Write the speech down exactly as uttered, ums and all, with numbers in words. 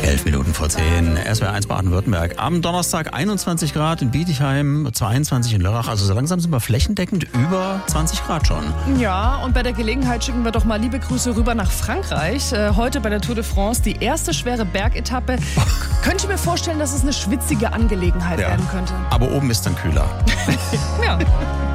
Elf Minuten vor zehn, S W R eins Baden-Württemberg. Am Donnerstag einundzwanzig Grad in Bietigheim, zweiundzwanzig in Lörrach. Also so langsam sind wir flächendeckend über zwanzig Grad schon. Ja, und bei der Gelegenheit schicken wir doch mal liebe Grüße rüber nach Frankreich. Äh, heute bei der Tour de France die erste schwere Bergetappe. Könnte ich mir vorstellen, dass es eine schwitzige Angelegenheit Ja. werden könnte. Aber oben ist dann kühler. Ja.